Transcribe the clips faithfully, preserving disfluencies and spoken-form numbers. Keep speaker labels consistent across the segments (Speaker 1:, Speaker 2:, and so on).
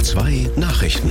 Speaker 1: R zwei Nachrichten.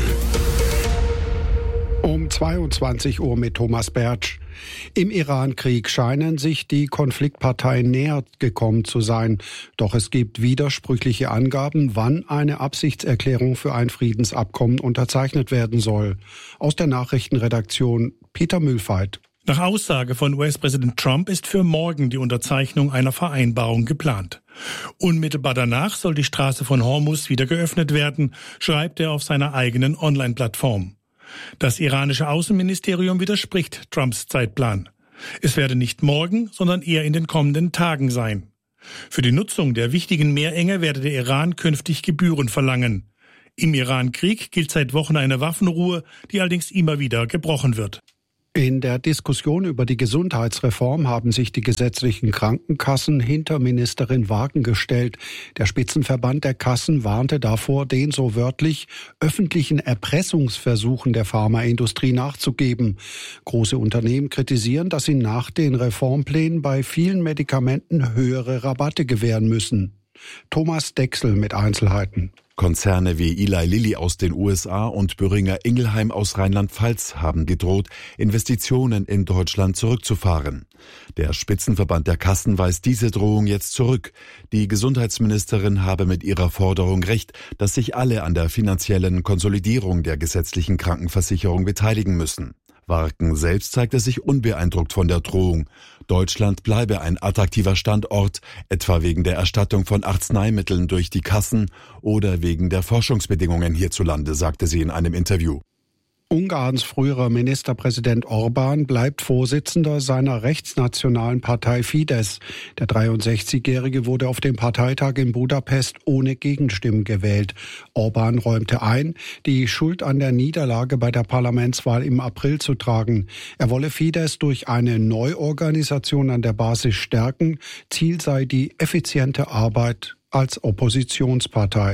Speaker 2: Um zweiundzwanzig Uhr mit Thomas Bertsch. Im Iran-Krieg scheinen sich die Konfliktparteien näher gekommen zu sein. Doch es gibt widersprüchliche Angaben, wann eine Absichtserklärung für ein Friedensabkommen unterzeichnet werden soll. Aus der Nachrichtenredaktion Peter Mühlfeit.
Speaker 3: Nach Aussage von U S-Präsident Trump ist für morgen die Unterzeichnung einer Vereinbarung geplant. Unmittelbar danach soll die Straße von Hormuz wieder geöffnet werden, schreibt er auf seiner eigenen Online-Plattform. Das iranische Außenministerium widerspricht Trumps Zeitplan. Es werde nicht morgen, sondern eher in den kommenden Tagen sein. Für die Nutzung der wichtigen Meerenge werde der Iran künftig Gebühren verlangen. Im Iran-Krieg gilt seit Wochen eine Waffenruhe, die allerdings immer wieder gebrochen wird.
Speaker 2: In der Diskussion über die Gesundheitsreform haben sich die gesetzlichen Krankenkassen hinter Ministerin Wagen gestellt. Der Spitzenverband der Kassen warnte davor, den so wörtlich öffentlichen Erpressungsversuchen der Pharmaindustrie nachzugeben. Große Unternehmen kritisieren, dass sie nach den Reformplänen bei vielen Medikamenten höhere Rabatte gewähren müssen. Thomas Dechsel mit Einzelheiten.
Speaker 4: Konzerne wie Eli Lilly aus den U S A und Boehringer Ingelheim aus Rheinland-Pfalz haben gedroht, Investitionen in Deutschland zurückzufahren. Der Spitzenverband der Kassen weist diese Drohung jetzt zurück. Die Gesundheitsministerin habe mit ihrer Forderung recht, dass sich alle an der finanziellen Konsolidierung der gesetzlichen Krankenversicherung beteiligen müssen. Warken selbst zeigte sich unbeeindruckt von der Drohung. Deutschland bleibe ein attraktiver Standort, etwa wegen der Erstattung von Arzneimitteln durch die Kassen oder wegen der Forschungsbedingungen hierzulande, sagte sie in einem Interview.
Speaker 2: Ungarns früherer Ministerpräsident Orbán bleibt Vorsitzender seiner rechtsnationalen Partei Fidesz. Der dreiundsechzigjährige wurde auf dem Parteitag in Budapest ohne Gegenstimmen gewählt. Orbán räumte ein, die Schuld an der Niederlage bei der Parlamentswahl im April zu tragen. Er wolle Fidesz durch eine Neuorganisation an der Basis stärken. Ziel sei die effiziente Arbeit als Oppositionspartei.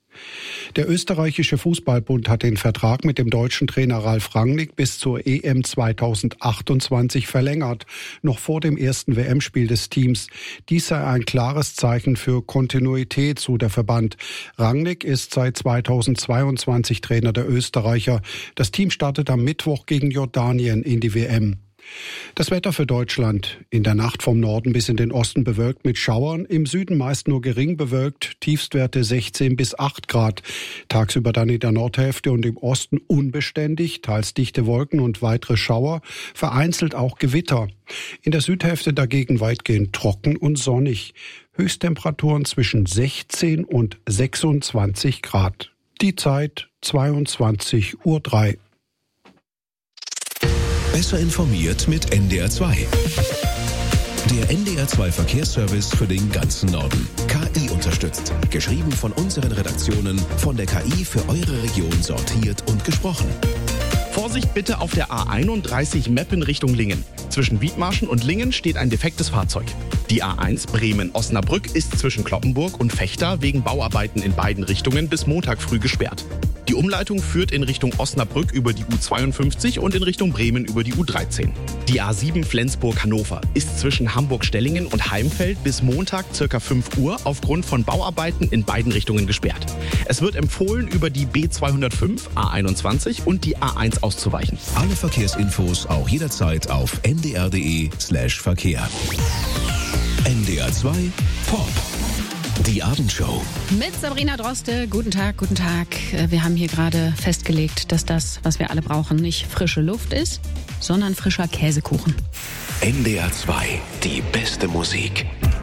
Speaker 2: Der österreichische Fußballbund hat den Vertrag mit dem deutschen Trainer Ralf Rangnick bis zur E M zweitausendachtundzwanzig verlängert, noch vor dem ersten W M-Spiel des Teams. Dies sei ein klares Zeichen für Kontinuität, so der Verband. Rangnick ist seit zweitausendzweiundzwanzig Trainer der Österreicher. Das Team startet am Mittwoch gegen Jordanien in die W M. Das Wetter für Deutschland. In der Nacht vom Norden bis in den Osten bewölkt mit Schauern, im Süden meist nur gering bewölkt, Tiefstwerte sechzehn bis acht Grad. Tagsüber dann in der Nordhälfte und im Osten unbeständig, teils dichte Wolken und weitere Schauer, vereinzelt auch Gewitter. In der Südhälfte dagegen weitgehend trocken und sonnig. Höchsttemperaturen zwischen sechzehn und sechsundzwanzig Grad. Die Zeit zweiundzwanzig Uhr drei.
Speaker 1: Besser informiert mit N D R zwei. Der N D R zwei Verkehrsservice für den ganzen Norden. K I unterstützt. Geschrieben von unseren Redaktionen, von der K I für eure Region sortiert und gesprochen.
Speaker 5: Vorsicht bitte auf der A einunddreißig Meppen Richtung Lingen. Zwischen Wiedmarschen und Lingen steht ein defektes Fahrzeug. Die A eins Bremen-Osnabrück ist zwischen Cloppenburg und Vechta wegen Bauarbeiten in beiden Richtungen bis Montag früh gesperrt. Die Umleitung führt in Richtung Osnabrück über die U zweiundfünfzig und in Richtung Bremen über die U dreizehn. Die A sieben Flensburg-Hannover ist zwischen Hamburg-Stellingen und Heimfeld bis Montag ca. fünf Uhr aufgrund von Bauarbeiten in beiden Richtungen gesperrt. Es wird empfohlen, über die B zweihundertfünf, A einundzwanzig und die A eins auszuweichen.
Speaker 1: Alle Verkehrsinfos auch jederzeit auf n d r punkt d e slash Verkehr. N D R zwei Pop. Die Abendshow.
Speaker 6: Mit Sabrina Droste. Guten Tag, guten Tag. Wir haben hier gerade festgelegt, dass das, was wir alle brauchen, nicht frische Luft ist, sondern frischer Käsekuchen.
Speaker 1: N D R zwei. Die beste Musik.